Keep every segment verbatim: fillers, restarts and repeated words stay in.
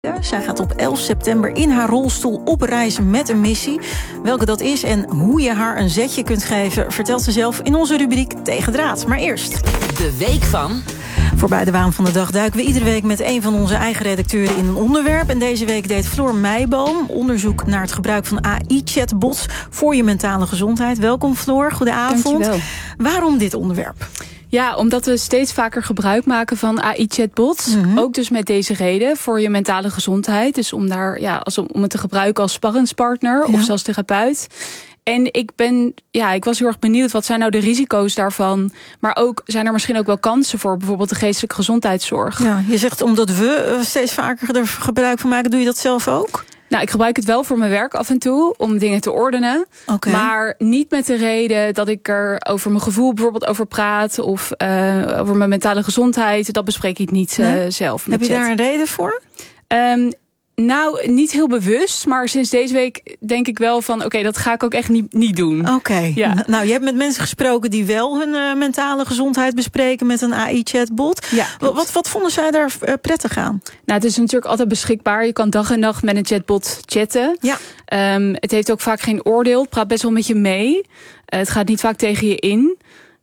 Zij gaat op elf september in haar rolstoel op reis met een missie. Welke dat is en hoe je haar een zetje kunt geven, vertelt ze zelf in onze rubriek Tegendraad. Maar eerst de week van... Voorbij de waan van de dag duiken we iedere week met een van onze eigen redacteuren in een onderwerp. En deze week deed Floor Meijboom onderzoek naar het gebruik van A I-chatbots voor je mentale gezondheid. Welkom Floor, goedenavond. Dankjewel. Waarom dit onderwerp? Ja, omdat we steeds vaker gebruik maken van A I-chatbots. Mm-hmm. Ook dus met deze reden, voor je mentale gezondheid. Dus om, daar, ja, als, om het te gebruiken als sparringspartner ja. of als therapeut. En ik ben, ja, ik was heel erg benieuwd, wat zijn nou de risico's daarvan? Maar ook, zijn er misschien ook wel kansen voor bijvoorbeeld de geestelijke gezondheidszorg? Ja, je zegt omdat we steeds vaker er gebruik van maken, doe je dat zelf ook? Nou, ik gebruik het wel voor mijn werk af en toe, om dingen te ordenen. Okay. Maar niet met de reden dat ik er over mijn gevoel bijvoorbeeld over praat. Of uh, over mijn mentale gezondheid. Dat bespreek ik niet uh, nee? zelf. Heb je chat. daar een reden voor? Um, Nou, niet heel bewust, maar sinds deze week denk ik wel van... oké, okay, dat ga ik ook echt niet, niet doen. Oké. Okay. Ja. Nou, je hebt met mensen gesproken die wel hun uh, mentale gezondheid bespreken met een A I-chatbot. Ja, wat, wat, wat vonden zij daar uh, prettig aan? Nou, het is natuurlijk altijd beschikbaar. Je kan dag en nacht met een chatbot chatten. Ja. Um, het heeft ook vaak geen oordeel. Het praat best wel met je mee. Uh, het gaat niet vaak tegen je in.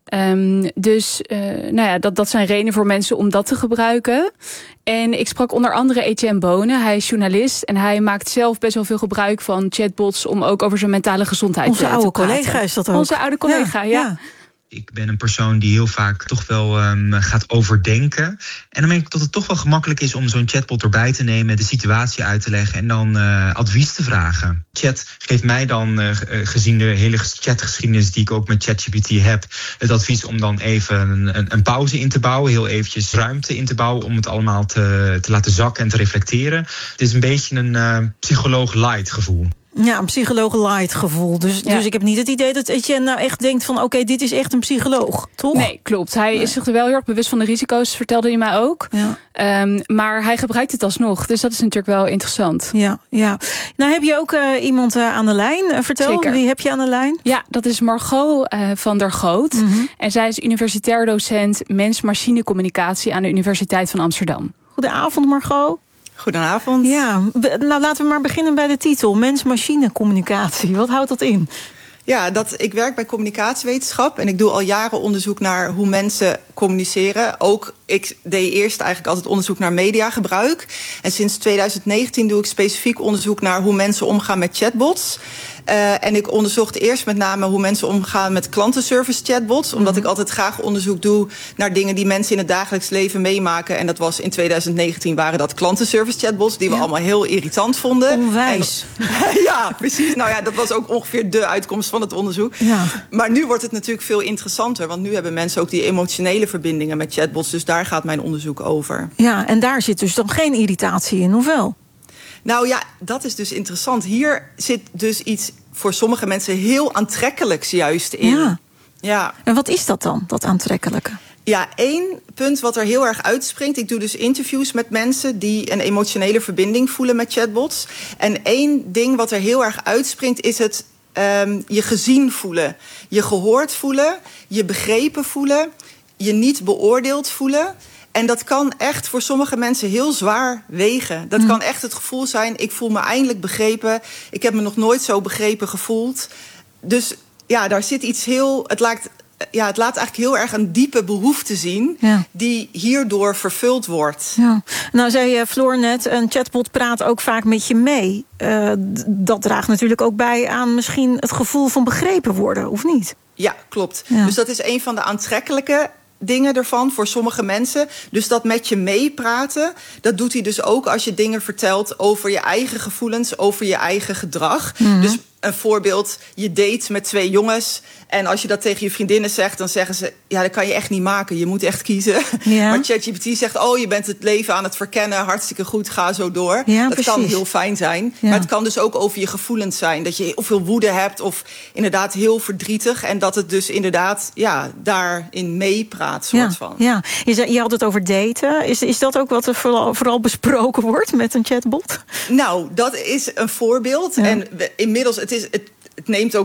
Um, dus uh, nou ja, dat, dat zijn redenen voor mensen om dat te gebruiken. En ik sprak onder andere Etienne Bonen. Hij is journalist en hij maakt zelf best wel veel gebruik van chatbots om ook over zijn mentale gezondheid Onze te praten. Onze oude collega is dat ook. Onze oude collega, ja. ja. ja. Ik ben een persoon die heel vaak toch wel um, gaat overdenken. En dan denk ik dat het toch wel gemakkelijk is om zo'n chatbot erbij te nemen, de situatie uit te leggen en dan uh, advies te vragen. Chat geeft mij dan, uh, gezien de hele chatgeschiedenis die ik ook met ChatGPT heb, het advies om dan even een, een, een pauze in te bouwen, heel eventjes ruimte in te bouwen om het allemaal te, te laten zakken en te reflecteren. Het is een beetje een uh, psycholoog light gevoel. Ja, een psycholoog light gevoel. Dus, ja. dus ik heb niet het idee dat Etienne nou echt denkt van... oké, okay, dit is echt een psycholoog, toch? Nee, klopt. Hij nee. is zich er wel heel erg bewust van de risico's, vertelde hij mij ook. Ja. Um, maar hij gebruikt het alsnog. Dus dat is natuurlijk wel interessant. Ja, ja. Nou heb je ook uh, iemand uh, aan de lijn. Uh, vertel, Zeker. Wie heb je aan de lijn? Ja, dat is Margot uh, van der Goot. Mm-hmm. En zij is universitair docent mens-machine communicatie aan de Universiteit van Amsterdam. Goedenavond, Margot. Goedenavond. Ja, nou laten we maar beginnen bij de titel. Mens-machine communicatie. Wat houdt dat in? Ja, dat, ik werk bij communicatiewetenschap en ik doe al jaren onderzoek naar hoe mensen communiceren. Ook, ik deed eerst eigenlijk altijd onderzoek naar mediagebruik. En sinds twintig negentien doe ik specifiek onderzoek naar hoe mensen omgaan met chatbots. Uh, en ik onderzocht eerst met name hoe mensen omgaan met klantenservice chatbots. Omdat mm-hmm. ik altijd graag onderzoek doe naar dingen die mensen in het dagelijks leven meemaken. En dat was in twintig negentien waren dat klantenservice chatbots die we ja. allemaal heel irritant vonden. Onwijs. En, ja, precies. Nou ja, dat was ook ongeveer de uitkomst van het onderzoek. Ja. Maar nu wordt het natuurlijk veel interessanter. Want nu hebben mensen ook die emotionele verbindingen met chatbots. Dus daar gaat mijn onderzoek over. Ja, en daar zit dus dan geen irritatie in, of wel? Nou ja, dat is dus interessant. Hier zit dus iets voor sommige mensen heel aantrekkelijks juist in. Ja. Ja. En wat is dat dan, dat aantrekkelijke? Ja, één punt wat er heel erg uitspringt. Ik doe dus interviews met mensen die een emotionele verbinding voelen met chatbots. En één ding wat er heel erg uitspringt is het um, je gezien voelen. Je gehoord voelen, je begrepen voelen, je niet beoordeeld voelen. En dat kan echt voor sommige mensen heel zwaar wegen. Dat kan echt het gevoel zijn, ik voel me eindelijk begrepen. Ik heb me nog nooit zo begrepen gevoeld. Dus ja, daar zit iets heel... Het laat, ja, het laat eigenlijk heel erg een diepe behoefte zien... Ja. die hierdoor vervuld wordt. Ja. Nou, zei Floor net, een chatbot praat ook vaak met je mee. Uh, dat draagt natuurlijk ook bij aan misschien het gevoel van begrepen worden, of niet? Ja, klopt. Ja. Dus dat is een van de aantrekkelijke dingen ervan voor sommige mensen. Dus dat met je meepraten, dat doet hij dus ook als je dingen vertelt over je eigen gevoelens, over je eigen gedrag. Mm-hmm. Dus een voorbeeld, je date met twee jongens en als je dat tegen je vriendinnen zegt, dan zeggen ze, ja, dat kan je echt niet maken, je moet echt kiezen. Ja. Maar ChatGPT zegt, oh, je bent het leven aan het verkennen, hartstikke goed, ga zo door. Ja, dat precies. kan heel fijn zijn, ja. Maar het kan dus ook over je gevoelens zijn, dat je heel veel woede hebt of inderdaad heel verdrietig en dat het dus inderdaad, ja, daarin meepraat, soort ja, van. Ja, je, zei, je had het over daten. Is, is dat ook wat er vooral, vooral besproken wordt met een chatbot? Nou, dat is een voorbeeld. Ja. En we, inmiddels, het, is, het, het neemt ook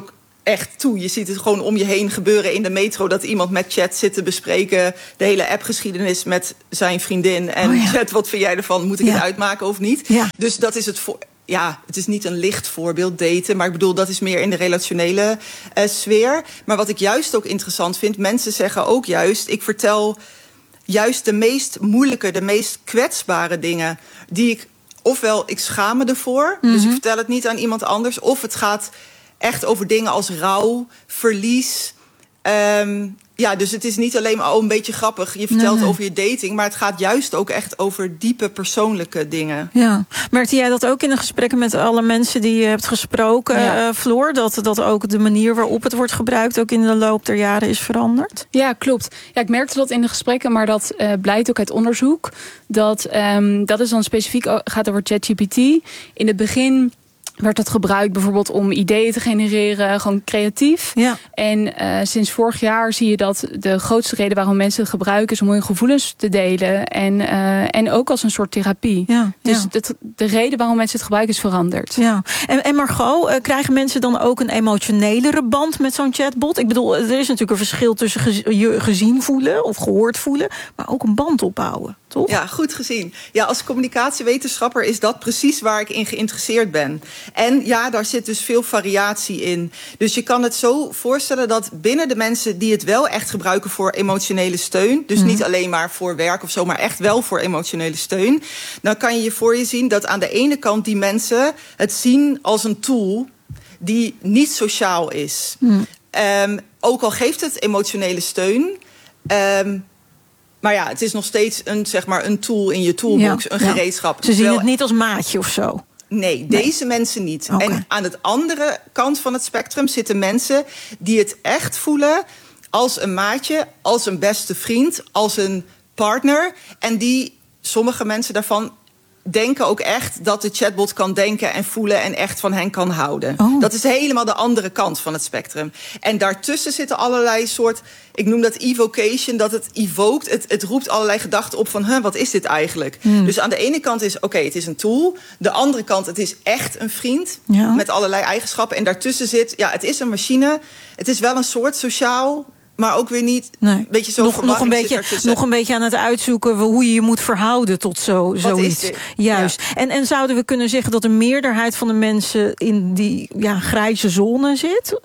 echt toe. Je ziet het gewoon om je heen gebeuren in de metro, dat iemand met chat zit te bespreken, de hele appgeschiedenis met zijn vriendin. En oh ja. chat, wat vind jij ervan? Moet ik ja. het uitmaken of niet? Ja. Dus dat is het voor. Ja, het is niet een licht voorbeeld, daten. Maar ik bedoel, dat is meer in de relationele uh, sfeer. Maar wat ik juist ook interessant vind, mensen zeggen ook juist, ik vertel juist de meest moeilijke, de meest kwetsbare dingen die ik, ofwel ik schaam me ervoor, mm-hmm. dus ik vertel het niet aan iemand anders, of het gaat echt over dingen als rouw, verlies. Um, ja, dus het is niet alleen maar oh, een beetje grappig. Je vertelt nee, nee. over je dating, maar het gaat juist ook echt over diepe persoonlijke dingen. Ja. Merkte jij dat ook in de gesprekken met alle mensen die je hebt gesproken, ja. uh, Floor? Dat, dat ook de manier waarop het wordt gebruikt ook in de loop der jaren is veranderd? Ja, klopt. Ja, ik merkte dat in de gesprekken, maar dat uh, blijkt ook uit onderzoek. Dat, um, dat is dan specifiek gaat over ChatGPT. In het begin werd dat gebruikt bijvoorbeeld om ideeën te genereren, gewoon creatief. Ja. En uh, sinds vorig jaar zie je dat de grootste reden waarom mensen het gebruiken is om hun gevoelens te delen. En, uh, en ook als een soort therapie. Ja, dus ja. De, de reden waarom mensen het gebruiken is veranderd. Ja. En, en Margot, uh, krijgen mensen dan ook een emotionelere band met zo'n chatbot? Ik bedoel, er is natuurlijk een verschil tussen gez, je gezien voelen of gehoord voelen, maar ook een band opbouwen. Toch? Ja, goed gezien. Ja, als communicatiewetenschapper is dat precies waar ik in geïnteresseerd ben. En ja, daar zit dus veel variatie in. Dus je kan het zo voorstellen dat binnen de mensen die het wel echt gebruiken voor emotionele steun, dus mm. niet alleen maar voor werk of zo, maar echt wel voor emotionele steun, dan kan je je voor je zien dat aan de ene kant die mensen het zien als een tool die niet sociaal is. Mm. Um, ook al geeft het emotionele steun, Um, maar ja, het is nog steeds een, zeg maar, een tool in je toolbox, ja, een gereedschap. Ja. Ze zien het niet als maatje of zo? Nee, nee. Deze mensen niet. Okay. En aan de andere kant van het spectrum zitten mensen die het echt voelen als een maatje, als een beste vriend, als een partner. En die, sommige mensen daarvan denken ook echt dat de chatbot kan denken en voelen en echt van hen kan houden. Oh. Dat is helemaal de andere kant van het spectrum. En daartussen zitten allerlei soort, ik noem dat evocation, dat het evoked, het, het roept allerlei gedachten op van, huh, wat is dit eigenlijk? Hmm. Dus aan de ene kant is, oké, okay, het is een tool. De andere kant, het is echt een vriend, ja, met allerlei eigenschappen. En daartussen zit, ja, het is een machine. Het is wel een soort sociaal, maar ook weer niet. Nee. Beetje zo nog, nog, een beetje, nog een beetje aan het uitzoeken hoe je je moet verhouden tot zo, zoiets. Juist. Ja. En, en zouden we kunnen zeggen dat de meerderheid van de mensen in die ja, grijze zone zit?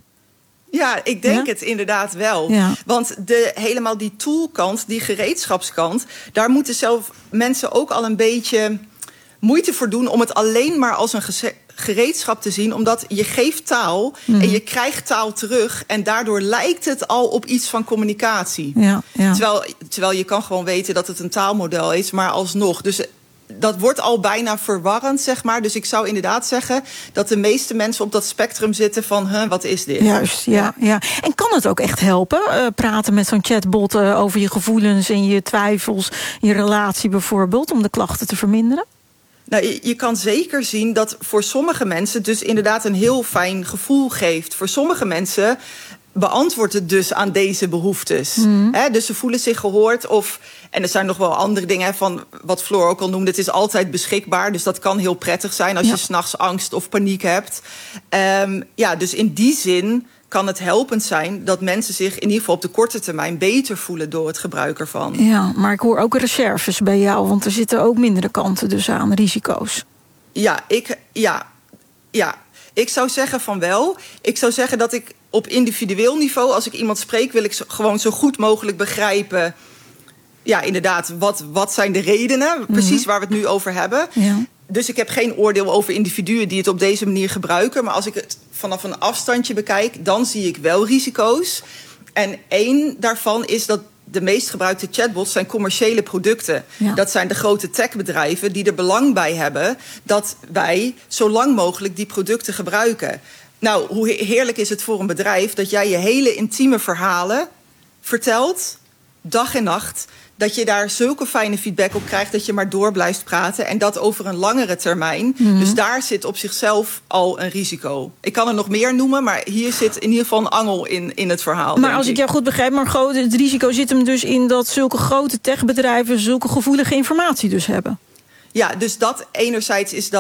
Ja, ik denk ja? het inderdaad wel. Ja. Want de, helemaal die toolkant, die gereedschapskant, daar moeten zelf mensen ook al een beetje moeite voor doen om het alleen maar als een geze- gereedschap te zien, omdat je geeft taal mm. en je krijgt taal terug en daardoor lijkt het al op iets van communicatie. Ja, ja. Terwijl, terwijl je kan gewoon weten dat het een taalmodel is, maar alsnog. Dus dat wordt al bijna verwarrend, zeg maar. Dus ik zou inderdaad zeggen dat de meeste mensen op dat spectrum zitten van, huh, wat is dit? Juist, ja, ja. En kan het ook echt helpen, uh, praten met zo'n chatbot uh, over je gevoelens en je twijfels, je relatie bijvoorbeeld, om de klachten te verminderen? Nou, je, je kan zeker zien dat voor sommige mensen dus inderdaad een heel fijn gevoel geeft. Voor sommige mensen beantwoordt het dus aan deze behoeftes. Mm. He, dus ze voelen zich gehoord. Of, en er zijn nog wel andere dingen van wat Floor ook al noemde. Het is altijd beschikbaar, dus dat kan heel prettig zijn als ja. je 's nachts angst of paniek hebt. Um, ja, dus in die zin kan het helpend zijn dat mensen zich in ieder geval op de korte termijn beter voelen door het gebruik ervan. Ja, maar ik hoor ook reserves bij jou, want er zitten ook mindere kanten dus aan, risico's. Ja, ik, ja, ja, ik zou zeggen van wel. Ik zou zeggen dat ik op individueel niveau, als ik iemand spreek, wil ik zo, gewoon zo goed mogelijk begrijpen. Ja, inderdaad, wat, wat zijn de redenen? Precies mm-hmm. waar we het nu over hebben. Ja. Dus ik heb geen oordeel over individuen die het op deze manier gebruiken. Maar als ik het vanaf een afstandje bekijk, dan zie ik wel risico's. En één daarvan is dat de meest gebruikte chatbots zijn commerciële producten. Ja. Dat zijn de grote techbedrijven die er belang bij hebben dat wij zo lang mogelijk die producten gebruiken. Nou, hoe heerlijk is het voor een bedrijf dat jij je hele intieme verhalen vertelt, dag en nacht, dat je daar zulke fijne feedback op krijgt dat je maar door blijft praten. En dat over een langere termijn. Mm-hmm. Dus daar zit op zichzelf al een risico. Ik kan er nog meer noemen, maar hier zit in ieder geval een angel in, in het verhaal. Maar als ik. ik jou goed begrijp, Margot, het risico zit hem dus in dat zulke grote techbedrijven zulke gevoelige informatie dus hebben. Ja, dus dat enerzijds is dat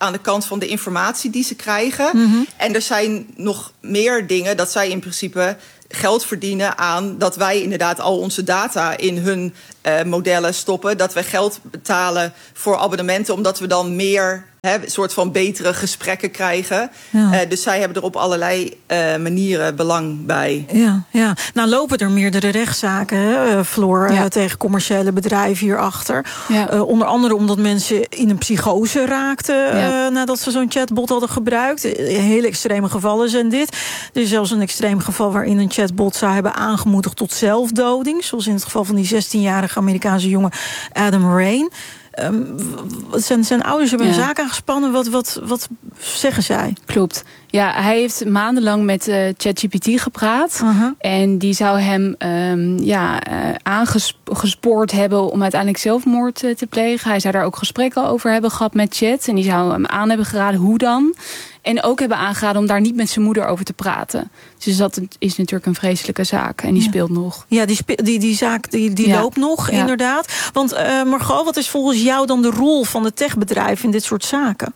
aan de kant van de informatie die ze krijgen. Mm-hmm. En er zijn nog meer dingen dat zij in principe geld verdienen aan dat wij inderdaad al onze data in hun uh, modellen stoppen. Dat we geld betalen voor abonnementen, omdat we dan meer He, een soort van betere gesprekken krijgen. Ja. Uh, dus zij hebben er op allerlei uh, manieren belang bij. Ja, ja. Nou lopen er meerdere rechtszaken, hè, Floor, ja. uh, tegen commerciële bedrijven hierachter. Ja. Uh, onder andere omdat mensen in een psychose raakten ja. uh, nadat ze zo'n chatbot hadden gebruikt. Hele extreme gevallen zijn dit. Er is zelfs een extreem geval waarin een chatbot zou hebben aangemoedigd tot zelfdoding. Zoals in het geval van die zestienjarige Amerikaanse jongen Adam Rain. Um, zijn, zijn ouders hebben een ja. zaak aangespannen. Wat, wat, wat zeggen zij? Klopt. Ja, hij heeft maandenlang met uh, ChatGPT gepraat. Uh-huh. En die zou hem um, ja, uh, aangespoord hebben om uiteindelijk zelfmoord uh, te plegen. Hij zou daar ook gesprekken over hebben gehad met Chat. En die zou hem aan hebben geraden hoe dan. En ook hebben aangeraden om daar niet met zijn moeder over te praten. Dus dat is natuurlijk een vreselijke zaak. En die ja. speelt nog. Ja, die, spe- die, die zaak die, die ja. loopt nog, ja. inderdaad. Want uh, Margot, wat is volgens jou dan de rol van de techbedrijven in dit soort zaken?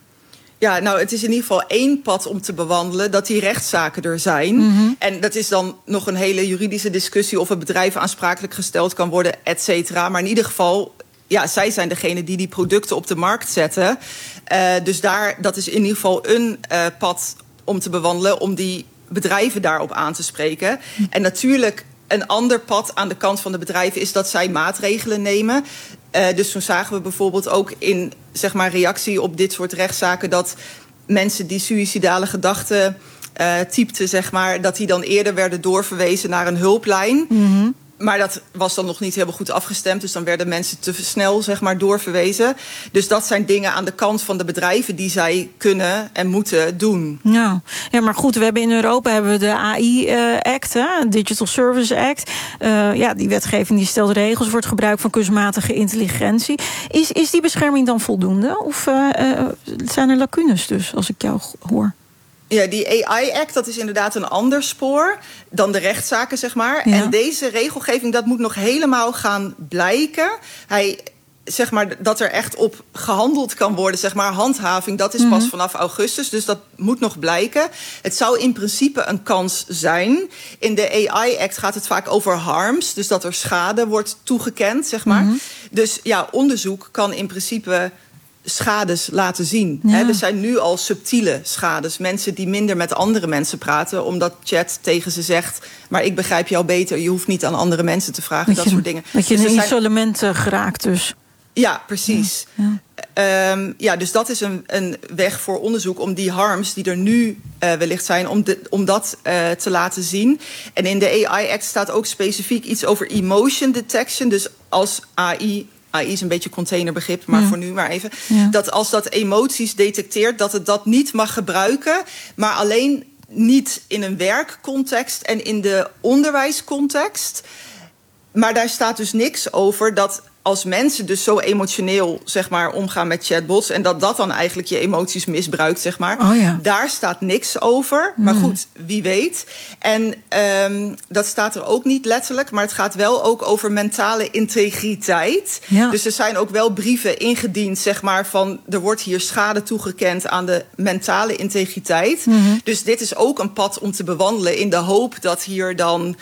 Ja, nou, het is in ieder geval één pad om te bewandelen, dat die rechtszaken er zijn. Mm-hmm. En dat is dan nog een hele juridische discussie of het bedrijf aansprakelijk gesteld kan worden, et cetera. Maar in ieder geval, ja, zij zijn degene die die producten op de markt zetten. Uh, dus daar, dat is in ieder geval een uh, pad om te bewandelen, om die bedrijven daarop aan te spreken. Mm. En natuurlijk, een ander pad aan de kant van de bedrijven is dat zij maatregelen nemen. Uh, dus toen zagen we bijvoorbeeld ook in, zeg maar, reactie op dit soort rechtszaken dat mensen die suïcidale gedachten uh, typten, zeg maar, dat die dan eerder werden doorverwezen naar een hulplijn. Mm-hmm. Maar dat was dan nog niet helemaal goed afgestemd. Dus dan werden mensen te snel, zeg maar, doorverwezen. Dus dat zijn dingen aan de kant van de bedrijven die zij kunnen en moeten doen. Ja, ja, maar goed, we hebben in Europa hebben we de A I-act, uh, Digital Service Act. Uh, ja, die wetgeving die stelt regels voor het gebruik van kunstmatige intelligentie. Is, is die bescherming dan voldoende? Of uh, uh, zijn er lacunes dus, als ik jou hoor? Ja, die A I-act, dat is inderdaad een ander spoor dan de rechtszaken, zeg maar. Ja. En deze regelgeving, dat moet nog helemaal gaan blijken. Hij, zeg maar, dat er echt op gehandeld kan worden, zeg maar, handhaving, dat is mm-hmm. pas vanaf augustus. Dus dat moet nog blijken. Het zou in principe een kans zijn. In de A I-act gaat het vaak over harms, dus dat er schade wordt toegekend, zeg maar. Mm-hmm. Dus ja, onderzoek kan in principe schades laten zien. Ja. He, er zijn nu al subtiele schades. Mensen die minder met andere mensen praten, omdat Chat tegen ze zegt, maar ik begrijp jou beter, je hoeft niet aan andere mensen te vragen, dat, dat je, soort dingen. Dat je dus in een zijn... isolement uh, geraakt dus. Ja, precies. Ja, ja. Um, ja, dus dat is een, een weg voor onderzoek om die harms die er nu uh, wellicht zijn, om, de, om dat uh, te laten zien. En in de A I-act staat ook specifiek iets over emotion detection. Dus als A I... A I is een beetje containerbegrip, maar ja. voor nu maar even. Ja. Dat als dat emoties detecteert, dat het dat niet mag gebruiken, maar alleen niet in een werkcontext en in de onderwijscontext. Maar daar staat dus niks over dat als mensen dus zo emotioneel, zeg maar, omgaan met chatbots en dat dat dan eigenlijk je emoties misbruikt, zeg maar. Oh ja. Daar staat niks over. Maar goed, wie weet. En um, dat staat er ook niet letterlijk, maar het gaat wel ook over mentale integriteit. Ja. Dus er zijn ook wel brieven ingediend, zeg maar, van er wordt hier schade toegekend aan de mentale integriteit. Mm-hmm. Dus dit is ook een pad om te bewandelen in de hoop dat hier dan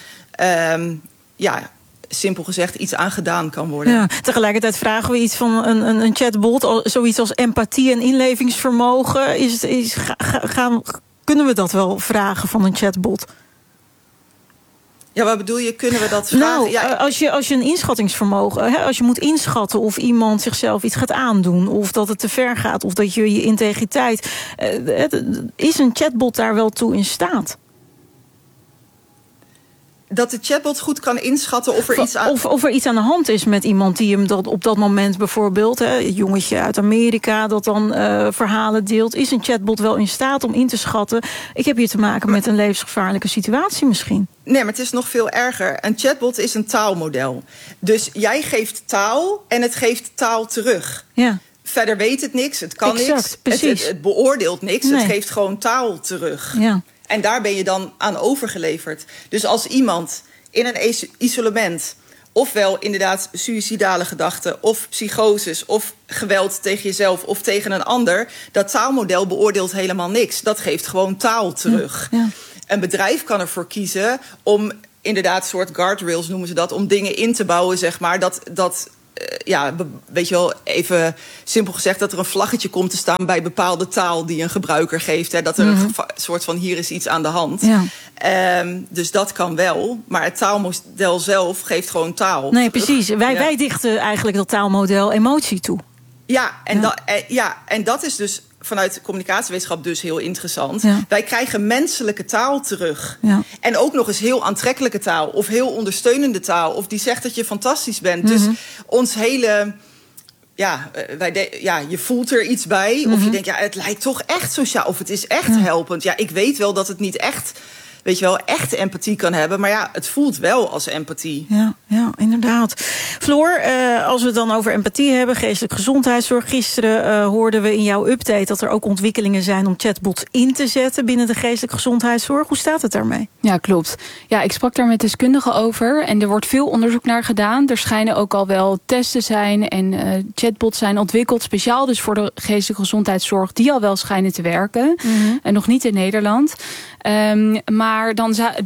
um, ja, simpel gezegd iets aan gedaan kan worden. Ja, tegelijkertijd vragen we iets van een, een, een chatbot, zoiets als empathie en inlevingsvermogen. Is, is, ga, gaan, kunnen we dat wel vragen van een chatbot? Ja, wat bedoel je? Kunnen we dat vragen? Nou, ja. als, je, als je een inschattingsvermogen, hè, als je moet inschatten of iemand zichzelf iets gaat aandoen, of dat het te ver gaat, of dat je je integriteit, eh, is een chatbot daar wel toe in staat? Dat de chatbot goed kan inschatten of er iets aan... Of, of er iets aan de hand is met iemand die hem dat op dat moment bijvoorbeeld, hè, een jongetje uit Amerika dat dan uh, verhalen deelt. Is een chatbot wel in staat om in te schatten, ik heb hier te maken met een levensgevaarlijke situatie misschien? Nee, maar het is nog veel erger. Een chatbot is een taalmodel. Dus jij geeft taal en het geeft taal terug. Ja. Verder weet het niks, het kan exact, niks, het, het, het beoordeelt niks, nee. Het geeft gewoon taal terug. Ja. En daar ben je dan aan overgeleverd. Dus als iemand in een isolement ofwel inderdaad suïcidale gedachten, of psychoses, of geweld tegen jezelf of tegen een ander. Dat taalmodel beoordeelt helemaal niks. Dat geeft gewoon taal terug. Ja, ja. Een bedrijf kan ervoor kiezen om inderdaad soort guardrails noemen ze dat, om dingen in te bouwen, zeg maar, dat dat ja, weet je wel, even simpel gezegd, dat er een vlaggetje komt te staan bij bepaalde taal die een gebruiker geeft. Hè, dat er mm-hmm. een soort van hier is iets aan de hand. Ja. Um, dus dat kan wel. Maar het taalmodel zelf geeft gewoon taal. Nee, precies. Wij, ja. wij dichten eigenlijk dat taalmodel emotie toe. Ja, en, ja. Da, eh, ja, en dat is dus vanuit de communicatiewetenschap dus heel interessant. Ja. Wij krijgen menselijke taal terug. Ja. En ook nog eens heel aantrekkelijke taal. Of heel ondersteunende taal. Of die zegt dat je fantastisch bent. Mm-hmm. Dus ons hele... Ja, wij de, ja, je voelt er iets bij. Mm-hmm. Of je denkt, ja, het lijkt toch echt sociaal. Of het is echt ja. helpend. Ja, ik weet wel dat het niet echt... weet je wel, echt empathie kan hebben. Maar ja, het voelt wel als empathie. Ja, ja, inderdaad. Floor, uh, als we het dan over empathie hebben, geestelijke gezondheidszorg. Gisteren uh, hoorden we in jouw update dat er ook ontwikkelingen zijn om chatbots in te zetten binnen de geestelijke gezondheidszorg. Hoe staat het daarmee? Ja, klopt. Ja, ik sprak daar met deskundigen over en er wordt veel onderzoek naar gedaan. Er schijnen ook al wel testen zijn en uh, chatbots zijn ontwikkeld, speciaal dus voor de geestelijke gezondheidszorg, die al wel schijnen te werken. Mm-hmm. En nog niet in Nederland. Um, maar dan zou,